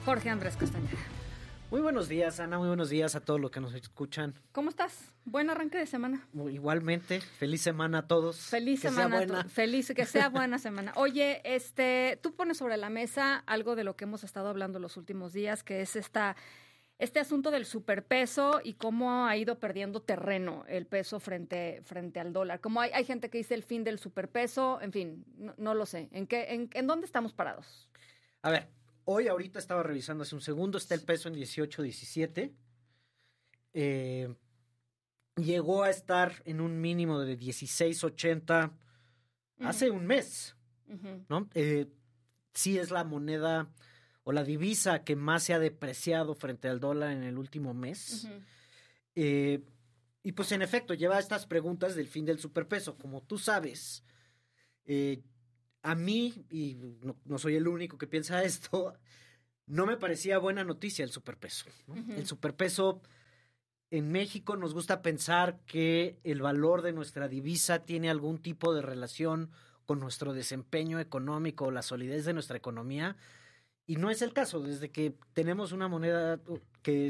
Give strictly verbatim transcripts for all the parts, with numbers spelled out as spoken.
Jorge Andrés Castañeda. Muy buenos días, Ana, muy buenos días a todos los que nos escuchan. ¿Cómo estás? Buen arranque de semana. Igualmente, feliz semana a todos. Feliz que semana. Sea buena. To- feliz, que sea buena semana. Oye, este, tú pones sobre la mesa algo de lo que hemos estado hablando los últimos días, que es esta, este asunto del superpeso y cómo ha ido perdiendo terreno el peso frente, frente al dólar. Como hay, hay gente que dice el fin del superpeso, en fin, no, no lo sé. ¿En qué, en, en dónde estamos parados? A ver, hoy ahorita estaba revisando hace un segundo, está el peso en dieciocho diecisiete. Eh, llegó a estar en un mínimo de dieciséis ochenta uh-huh. hace un mes, uh-huh. ¿no? Eh, sí es la moneda o la divisa que más se ha depreciado frente al dólar en el último mes. Uh-huh. Eh, y pues en efecto, lleva estas preguntas del fin del superpeso. Como tú sabes, eh, a mí, y no, no soy el único que piensa esto, no me parecía buena noticia el superpeso, ¿no? Uh-huh. El superpeso, en México nos gusta pensar que el valor de nuestra divisa tiene algún tipo de relación con nuestro desempeño económico o la solidez de nuestra economía, y no es el caso. Desde que tenemos una moneda que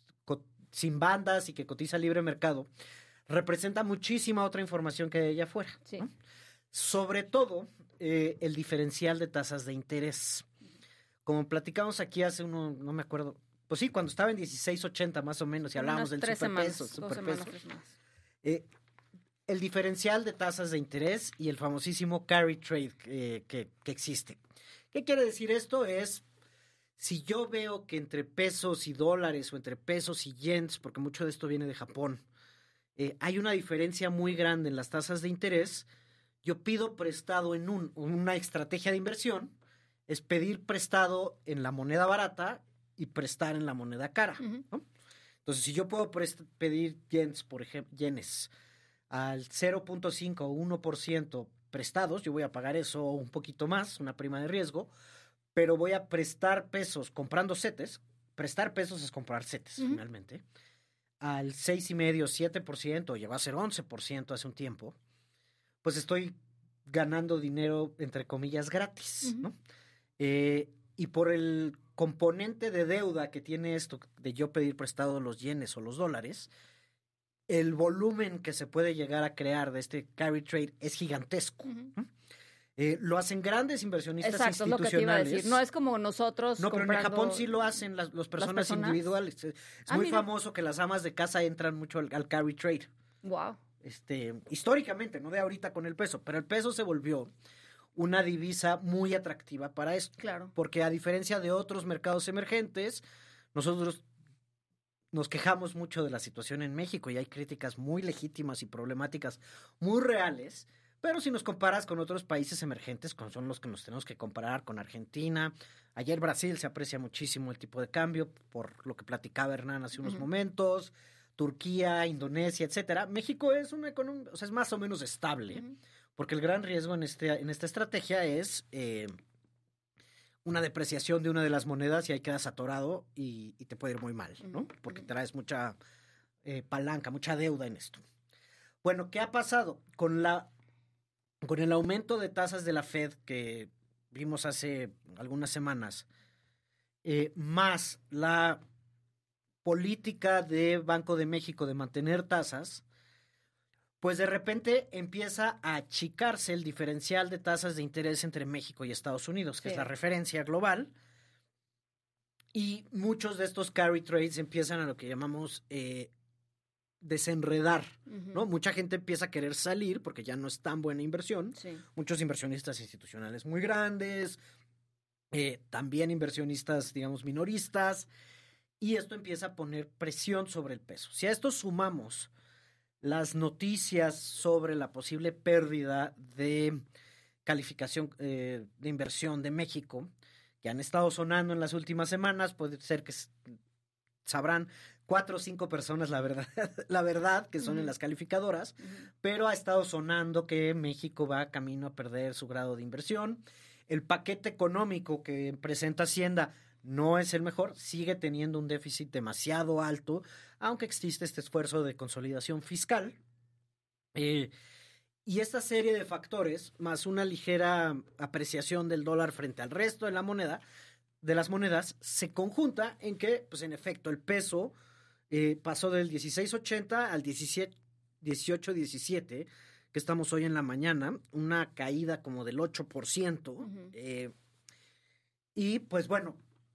sin bandas y que cotiza libre mercado, representa muchísima otra información que hay allá afuera, sí. ¿no? Sobre todo eh, el diferencial de tasas de interés. Como platicamos aquí hace uno, no me acuerdo, pues sí, cuando estaba en dieciséis ochenta más o menos, y hablábamos del superpeso. superpeso eh, el diferencial de tasas de interés y el famosísimo carry trade eh, que, que existe. ¿Qué quiere decir esto? Es, si yo veo que entre pesos y dólares o entre pesos y yens, porque mucho de esto viene de Japón, eh, hay una diferencia muy grande en las tasas de interés, yo pido prestado en un, una estrategia de inversión, es pedir prestado en la moneda barata y prestar en la moneda cara, uh-huh. ¿no? Entonces, si yo puedo prest- pedir yens, por ejemplo, yenes al cero punto cinco o uno por ciento prestados, yo voy a pagar eso un poquito más, una prima de riesgo, pero voy a prestar pesos comprando setes. Prestar pesos es comprar setes, uh-huh. finalmente, al seis coma cinco, siete por ciento, llegó a ser once por ciento hace un tiempo, pues estoy ganando dinero, entre comillas, gratis, uh-huh. ¿no? Eh, y por el componente de deuda que tiene esto de yo pedir prestado los yenes o los dólares, el volumen que se puede llegar a crear de este carry trade es gigantesco. Uh-huh. ¿no? Eh, lo hacen grandes inversionistas Exacto, institucionales. Es lo que te iba a decir. No es como nosotros No, comprando... pero en Japón sí lo hacen las, las, personas, las personas individuales. Es ah, muy mira. famoso que las amas de casa entran mucho al, al carry trade. Wow. Este, históricamente, no de ahorita con el peso, pero el peso se volvió una divisa muy atractiva para esto. Claro. Porque a diferencia de otros mercados emergentes, nosotros nos quejamos mucho de la situación en México y hay críticas muy legítimas y problemáticas muy reales, pero si nos comparas con otros países emergentes, con son los que nos tenemos que comparar, con Argentina, ayer Brasil se aprecia muchísimo el tipo de cambio, por lo que platicaba Hernán hace unos uh-huh. momentos, Turquía, Indonesia, etcétera. México es una economía, o sea, es más o menos estable, uh-huh. porque el gran riesgo en, este, en esta estrategia es eh, una depreciación de una de las monedas y ahí quedas atorado y, y te puede ir muy mal, ¿no? Porque traes mucha eh, palanca, mucha deuda en esto. Bueno, ¿qué ha pasado? Con, la, con el aumento de tasas de la Fed que vimos hace algunas semanas, eh, más la política de Banco de México de mantener tasas, pues de repente empieza a achicarse el diferencial de tasas de interés entre México y Estados Unidos, que sí. es la referencia global, y muchos de estos carry trades empiezan a lo que llamamos eh, desenredar, uh-huh. ¿no? Mucha gente empieza a querer salir porque ya no es tan buena inversión, sí. muchos inversionistas institucionales muy grandes, eh, también inversionistas, digamos, minoristas, y esto empieza a poner presión sobre el peso. Si a esto sumamos las noticias sobre la posible pérdida de calificación eh, de inversión de México, que han estado sonando en las últimas semanas, puede ser que sabrán cuatro o cinco personas la verdad, la verdad que son uh-huh. en las calificadoras, uh-huh. pero ha estado sonando que México va camino a perder su grado de inversión. El paquete económico que presenta Hacienda no es el mejor, sigue teniendo un déficit demasiado alto, aunque existe este esfuerzo de consolidación fiscal. Eh, y esta serie de factores, más una ligera apreciación del dólar frente al resto de la moneda, de las monedas se conjunta en que, pues en efecto, el peso eh, pasó del dieciséis ochenta al dieciocho diecisiete, que estamos hoy en la mañana, una caída como del ocho por ciento. Uh-huh. Eh, y pues bueno,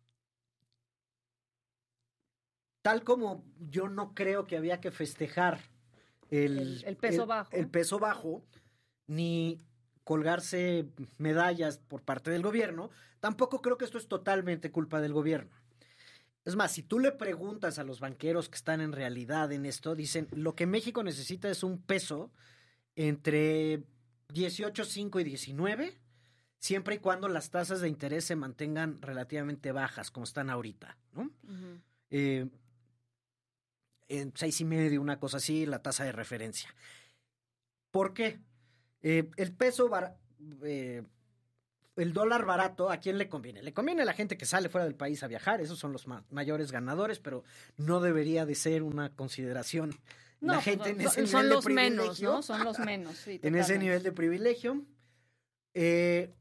tal como yo no creo que había que festejar el, el, el peso el, bajo. el peso bajo, ni colgarse medallas por parte del gobierno, tampoco creo que esto es totalmente culpa del gobierno. Es más, si tú le preguntas a los banqueros que están en realidad en esto, dicen, lo que México necesita es un peso entre dieciocho, cinco y diecinueve, siempre y cuando las tasas de interés se mantengan relativamente bajas, como están ahorita, ¿no? Uh-huh. Eh, en seis y medio, una cosa así, la tasa de referencia. ¿Por qué? Eh, el peso, bar, eh, el dólar barato, ¿a quién le conviene? Le conviene a la gente que sale fuera del país a viajar, esos son los ma- mayores ganadores, pero no debería de ser una consideración. No, la gente en ese son nivel los de privilegio, menos, ¿no? Son los menos, sí, en ese nivel de privilegio, eh,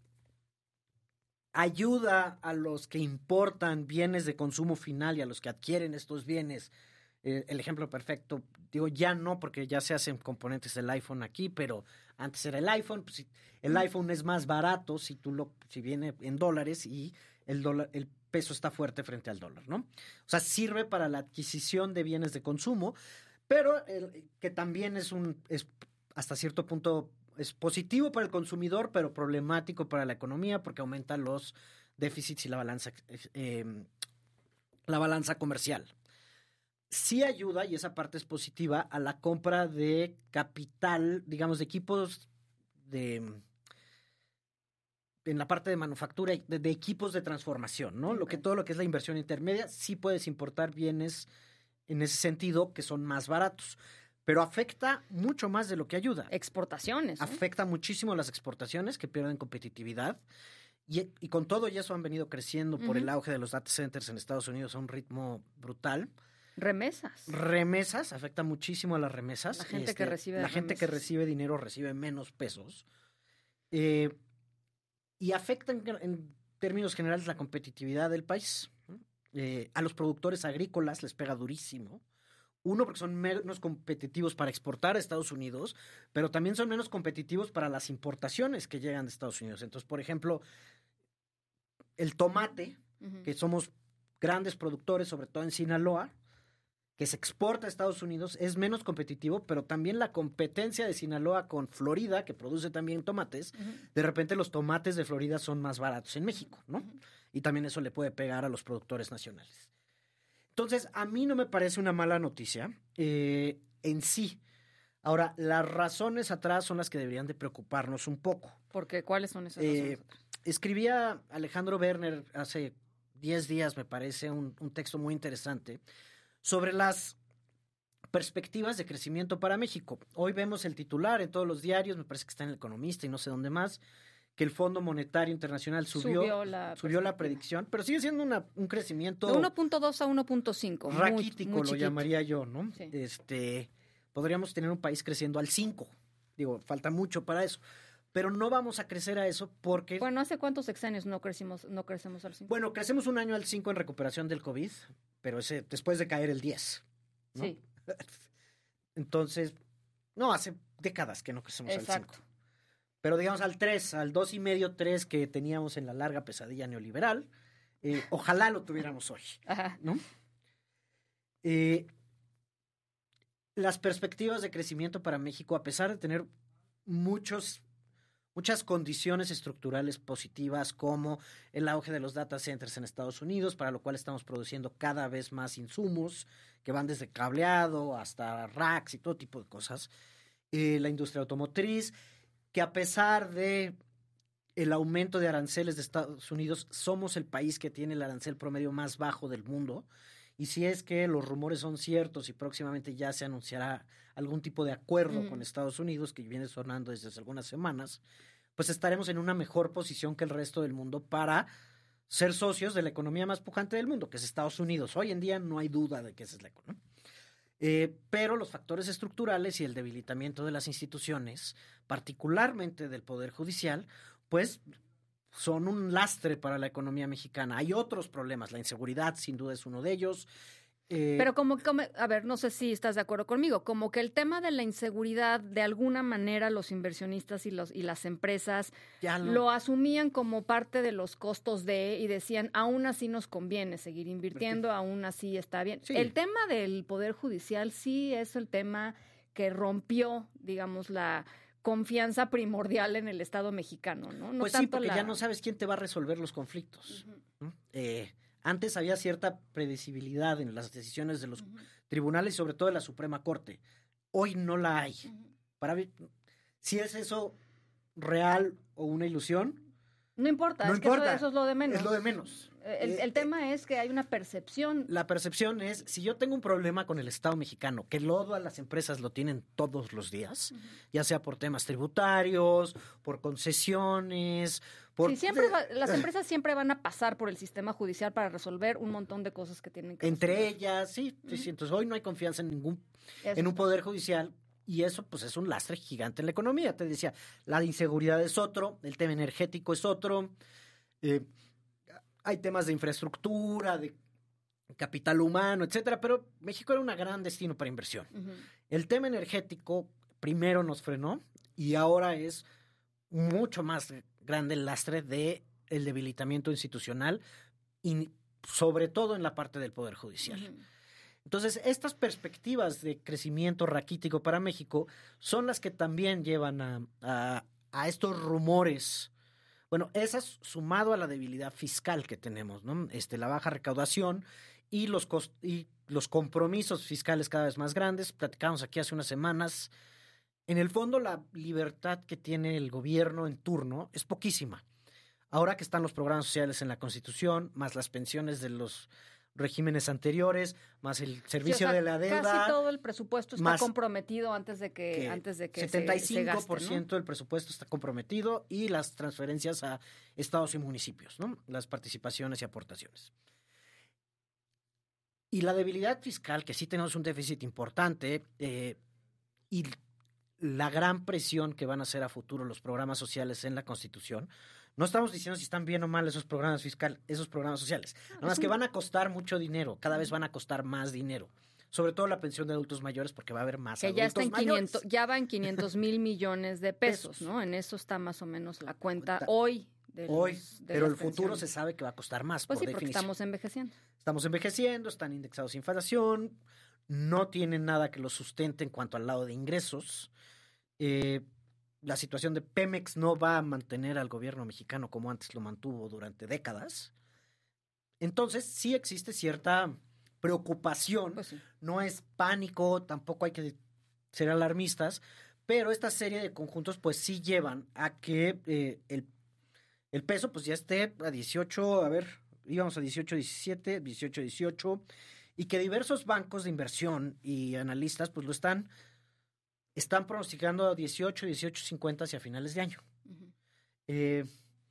ayuda a los que importan bienes de consumo final y a los que adquieren estos bienes. Eh, el ejemplo perfecto, digo ya no porque ya se hacen componentes del iPhone aquí, pero antes era el iPhone. Pues, el iPhone es más barato si tú lo, si viene en dólares y el dólar, el peso está fuerte frente al dólar, ¿no? O sea, sirve para la adquisición de bienes de consumo, pero el, que también es un, es hasta cierto punto es positivo para el consumidor, pero problemático para la economía porque aumenta los déficits y la balanza, eh, la balanza comercial. Sí ayuda, y esa parte es positiva, a la compra de capital, digamos, de equipos de en la parte de manufactura, de, de equipos de transformación, ¿no? Okay. Lo que todo lo que es la inversión intermedia, sí puedes importar bienes en ese sentido que son más baratos, pero afecta mucho más de lo que ayuda. Exportaciones, ¿no? Afecta muchísimo las exportaciones que pierden competitividad. Y, y con todo y eso han venido creciendo uh-huh. por el auge de los data centers en Estados Unidos a un ritmo brutal. Remesas. Remesas, afecta muchísimo a las remesas. La gente este, que recibe La remesas. gente que recibe dinero recibe menos pesos. Eh, y afecta en, en términos generales la competitividad del país. Eh, a los productores agrícolas les pega durísimo. Uno, porque son menos competitivos para exportar a Estados Unidos, pero también son menos competitivos para las importaciones que llegan de Estados Unidos. Entonces, por ejemplo, el tomate, uh-huh. que somos grandes productores, sobre todo en Sinaloa, que se exporta a Estados Unidos, es menos competitivo, pero también la competencia de Sinaloa con Florida, que produce también tomates, uh-huh. de repente los tomates de Florida son más baratos en México, ¿no? Uh-huh. Y también eso le puede pegar a los productores nacionales. Entonces, a mí no me parece una mala noticia eh, en sí. Ahora, las razones atrás son las que deberían de preocuparnos un poco. ¿Por qué? ¿Cuáles son esas eh, razones atrás? Escribía Alejandro Werner hace diez días, me parece, un, un texto muy interesante sobre las perspectivas de crecimiento para México. Hoy vemos el titular en todos los diarios, me parece que está en El Economista y no sé dónde más, que el Fondo Monetario Internacional subió, subió, la, subió la predicción, pero sigue siendo una, un crecimiento... De uno punto dos a uno punto cinco. Raquítico, muy, muy lo llamaría yo, ¿no? Sí. Este, podríamos tener un país creciendo al cinco. Digo, falta mucho para eso. Pero no vamos a crecer a eso porque... Bueno, ¿hace cuántos sexenios no crecimos, no crecemos al cinco? Bueno, crecemos un año al cinco en recuperación del COVID, pero ese después de caer el diez, ¿no? Sí. Entonces, no, hace décadas que no crecemos Exacto. al cinco. Pero digamos al tres, al dos y medio, tres que teníamos en la larga pesadilla neoliberal, eh, ojalá lo tuviéramos hoy, Ajá. ¿no? Eh, las perspectivas de crecimiento para México, a pesar de tener muchos, muchas condiciones estructurales positivas, como el auge de los data centers en Estados Unidos, para lo cual estamos produciendo cada vez más insumos, que van desde cableado hasta racks y todo tipo de cosas, eh, la industria automotriz, que a pesar de el aumento de aranceles de Estados Unidos, somos el país que tiene el arancel promedio más bajo del mundo. Y si es que los rumores son ciertos y próximamente ya se anunciará algún tipo de acuerdo mm. con Estados Unidos, que viene sonando desde hace algunas semanas, pues estaremos en una mejor posición que el resto del mundo para ser socios de la economía más pujante del mundo, que es Estados Unidos. Hoy en día no hay duda de que esa es la economía. Eh, pero los factores estructurales y el debilitamiento de las instituciones, particularmente del Poder Judicial, pues son un lastre para la economía mexicana. Hay otros problemas, la inseguridad sin duda es uno de ellos. Eh, Pero como, como, a ver, no sé si estás de acuerdo conmigo, como que el tema de la inseguridad, de alguna manera los inversionistas y los y las empresas ya lo... lo asumían como parte de los costos de, y decían, aún así nos conviene seguir invirtiendo, Porque... aún así está bien. Sí. El tema del Poder Judicial sí es el tema que rompió, digamos, la confianza primordial en el Estado mexicano, ¿no? no pues sí, porque la... ya no sabes quién te va a resolver los conflictos. Uh-huh. ¿no? Eh... Antes había cierta predecibilidad en las decisiones de los uh-huh. tribunales y sobre todo de la Suprema Corte. Hoy no la hay. Uh-huh. Para ver si es eso real o una ilusión. No importa, no es importa. que eso, eso es lo de menos. Es lo de menos. El, el eh, tema es que hay una percepción. La percepción es, si yo tengo un problema con el Estado mexicano, que todas las empresas lo tienen todos los días, uh-huh. ya sea por temas tributarios, por concesiones, por... Sí, siempre va, las empresas siempre van a pasar por el sistema judicial para resolver un montón de cosas que tienen que Entre resolver. ellas, sí, uh-huh. sí. Entonces hoy no hay confianza en ningún, eso en un poder judicial. Y eso, pues, es un lastre gigante en la economía. Te decía, la inseguridad es otro, el tema energético es otro, eh, hay temas de infraestructura, de capital humano, etcétera, pero México era un gran destino para inversión. Uh-huh. El tema energético primero nos frenó y ahora es mucho más grande el lastre de el debilitamiento institucional y sobre todo en la parte del Poder Judicial. Uh-huh. Entonces, estas perspectivas de crecimiento raquítico para México son las que también llevan a, a, a estos rumores. Bueno, esas sumado a la debilidad fiscal que tenemos, ¿no? Este, la baja recaudación y los, cost- y los compromisos fiscales cada vez más grandes. Platicamos aquí hace unas semanas. En el fondo, la libertad que tiene el gobierno en turno es poquísima. Ahora que están los programas sociales en la Constitución, más las pensiones de los regímenes anteriores, más el servicio sí, o sea, de la deuda. Casi todo el presupuesto está comprometido antes de que, que antes de que setenta y cinco por ciento se, se gaste, ¿no? del presupuesto está comprometido y las transferencias a estados y municipios, ¿no? Las participaciones y aportaciones. Y la debilidad fiscal, que sí tenemos un déficit importante, eh, y la gran presión que van a hacer a futuro los programas sociales en la Constitución. No estamos diciendo si están bien o mal esos programas fiscales, esos programas sociales. Nada más que van a costar mucho dinero, cada vez van a costar más dinero. Sobre todo la pensión de adultos mayores, porque va a haber más que adultos ya está en mayores. quinientos, ya va en quinientos mil millones de pesos, pesos, ¿no? En eso está más o menos la cuenta, cuenta hoy. De hoy, los, de pero el pensiones. Futuro se sabe que va a costar más, pues por sí, porque definición. estamos envejeciendo. Estamos envejeciendo, están indexados a inflación, no tienen nada que los sustente en cuanto al lado de ingresos. Eh, la situación de Pemex no va a mantener al gobierno mexicano como antes lo mantuvo durante décadas. Entonces, sí existe cierta preocupación, pues sí. No es pánico, tampoco hay que ser alarmistas, pero esta serie de conjuntos pues sí llevan a que eh, el, el peso pues ya esté a dieciocho, a ver, íbamos a dieciocho, diecisiete, dieciocho, dieciocho, y que diversos bancos de inversión y analistas pues lo están están pronosticando a dieciocho, dieciocho cincuenta hacia finales de año. Uh-huh. Eh,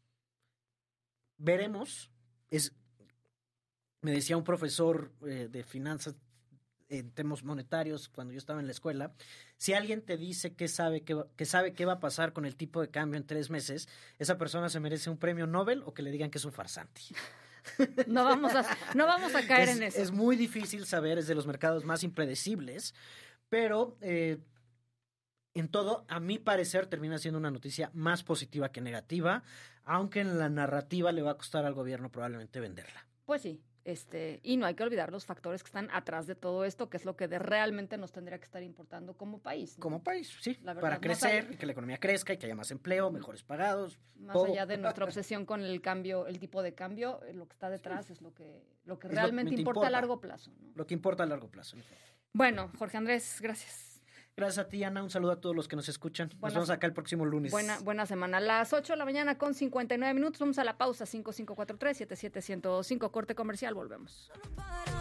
veremos. Es, me decía un profesor eh, de finanzas en temas monetarios cuando yo estaba en la escuela, si alguien te dice que sabe que, va, que sabe qué va a pasar con el tipo de cambio en tres meses, esa persona se merece un premio Nobel o que le digan que es un farsante. No vamos a, no vamos a caer es, en eso. Es muy difícil saber, es de los mercados más impredecibles, pero... Eh, En todo, a mi parecer, termina siendo una noticia más positiva que negativa, aunque en la narrativa le va a costar al gobierno probablemente venderla. Pues sí, este, y no hay que olvidar los factores que están atrás de todo esto, que es lo que de realmente nos tendría que estar importando como país, ¿no? Como país, sí, la verdad, para crecer, allá, y que la economía crezca, y que haya más empleo, mejores pagados. Más todo. allá de nuestra obsesión con el cambio, el tipo de cambio, lo que está detrás sí. es lo que, lo que realmente lo que importa, importa a largo plazo, ¿no? Lo que importa a largo plazo. ¿No? Bueno, Jorge Andrés, gracias. Gracias a ti, Ana. Un saludo a todos los que nos escuchan. Nos buena, vemos acá el próximo lunes. Buena, buena semana. A las ocho de la mañana con cincuenta y nueve minutos. Vamos a la pausa. cinco cinco cuatro tres, siete siete cero cinco. Corte comercial. Volvemos.